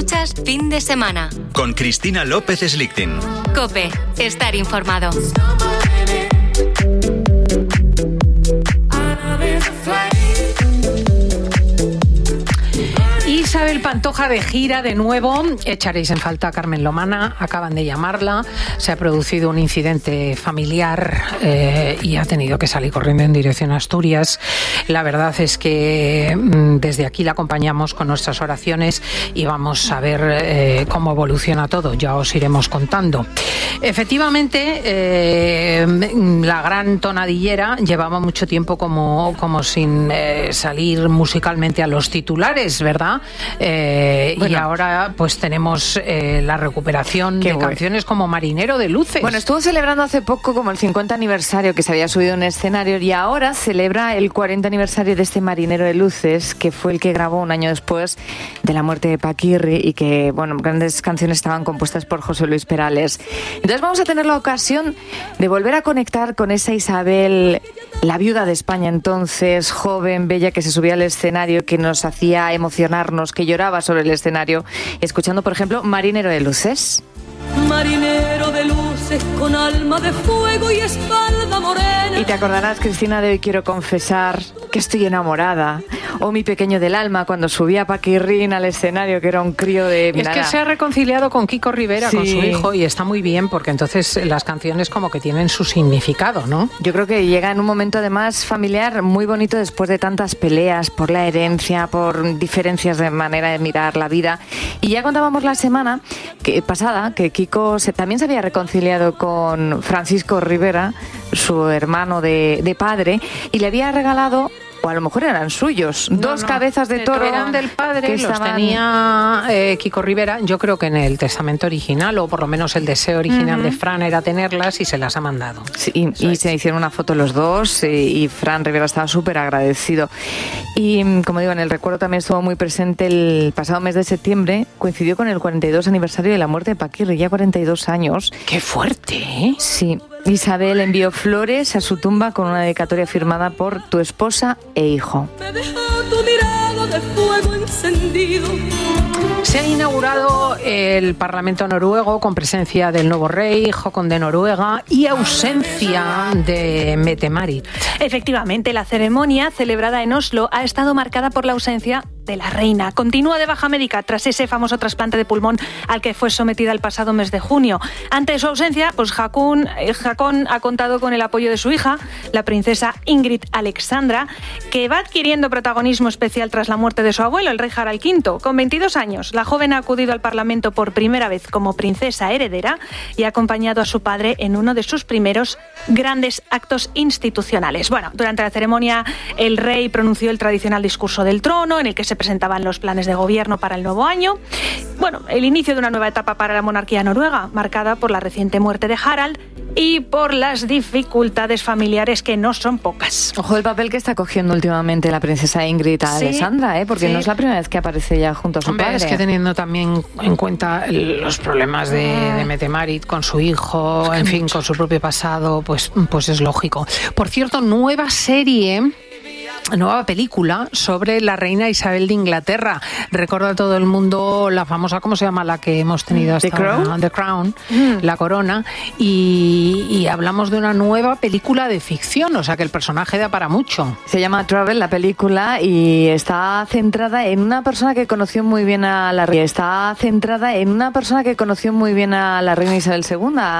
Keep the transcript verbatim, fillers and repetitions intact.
Escuchas Fin de Semana con Cristina López Slichting. COPE. Estar informado. Isabel Pantoja de gira de nuevo. Echaréis en falta a Carmen Lomana. Acaban de llamarla. Se ha producido un incidente familiar eh, y ha tenido que salir corriendo en dirección a Asturias. La verdad es que mm, desde aquí la acompañamos con nuestras oraciones y vamos a ver eh, cómo evoluciona todo. Ya os iremos contando. Efectivamente, eh, la gran tonadillera llevaba mucho tiempo como, como sin eh, salir musicalmente a los titulares, ¿verdad? Eh, bueno, y ahora pues tenemos eh, la recuperación de bueno. canciones como Marinero de Luces. Bueno, estuvo celebrando hace poco como el cincuenta aniversario que se había subido a un escenario y ahora celebra el cuarenta aniversario de este Marinero de Luces, que fue el que grabó un año después de la muerte de Paquirri y que, bueno, grandes canciones estaban compuestas por José Luis Perales. Entonces vamos a tener la ocasión de volver a conectar con esa Isabel, la viuda de España entonces, joven, bella, que se subía al escenario, que nos hacía emocionarnos, que lloraba sobre el escenario, escuchando, por ejemplo, Marinero de Luces. Marinero de luces con alma de fuego y espalda morena. Y te acordarás, Cristina, de Hoy quiero confesar que estoy enamorada. O Mi pequeño del alma, cuando subía Paquirrín al escenario, que era un crío de... Es nada. que se ha reconciliado con Kiko Rivera, sí. con su hijo, y está muy bien, porque entonces las canciones como que tienen su significado, ¿no? Yo creo que llega en un momento además familiar muy bonito después de tantas peleas por la herencia, por diferencias de manera de mirar la vida. Y ya contábamos la semana que, pasada que Kiko se, también se había reconciliado con Francisco Rivera, su hermano de, de padre, y le había regalado, o a lo mejor eran suyos, no, dos no, cabezas de toro. Eran del padre, que los estaban... tenía eh, Kiko Rivera, yo creo que en el testamento original, o por lo menos el deseo original uh-huh. de Fran era tenerlas y se las ha mandado. Sí, y, y se hicieron una foto los dos y, y Fran Rivera estaba súper agradecido. Y como digo, en el recuerdo también estuvo muy presente el pasado mes de septiembre, coincidió con el cuarenta y dos aniversario de la muerte de Paquirri, ya cuarenta y dos años. ¡Qué fuerte! ¿eh? Sí. Isabel envió flores a su tumba con una dedicatoria firmada por tu esposa e hijo. Me deja tu mirada de fuego encendido. Se ha inaugurado el Parlamento noruego con presencia del nuevo rey, Håkon de Noruega, y ausencia de Mette-Marit. Efectivamente, la ceremonia celebrada en Oslo ha estado marcada por la ausencia de la reina. Continúa de baja médica tras ese famoso trasplante de pulmón al que fue sometida el pasado mes de junio. Ante su ausencia, pues Håkon, Håkon ha contado con el apoyo de su hija, la princesa Ingrid Alexandra, que va adquiriendo protagonismo especial tras la muerte de su abuelo, el rey Harald quinto. Con veintidós años, la joven ha acudido al Parlamento por primera vez como princesa heredera y ha acompañado a su padre en uno de sus primeros grandes actos institucionales. Bueno, durante la ceremonia, el rey pronunció el tradicional discurso del trono, en el que se presentaban los planes de gobierno para el nuevo año. Bueno, el inicio de una nueva etapa para la monarquía noruega, marcada por la reciente muerte de Harald y por las dificultades familiares que no son pocas. Ojo el papel que está cogiendo últimamente la princesa Ingrid a sí, Alexandra, ¿eh? porque sí. no es la primera vez que aparece ella junto a su Hombre, padre. Es que teniendo también en cuenta los problemas de, de Mette-Marit con su hijo, es que en fin, mucho. con su propio pasado, pues, pues es lógico. Por cierto, nueva serie... nueva película sobre la reina Isabel de Inglaterra. Recuerda a todo el mundo la famosa, ¿cómo se llama? La que hemos tenido hasta The Crown, ahora, The Crown mm. La corona, y, y hablamos de una nueva película de ficción, o sea que el personaje da para mucho. Se llama Travel, la película, y está centrada en una persona que conoció muy bien a la reina. Está centrada en una persona que conoció muy bien a la reina Isabel segunda.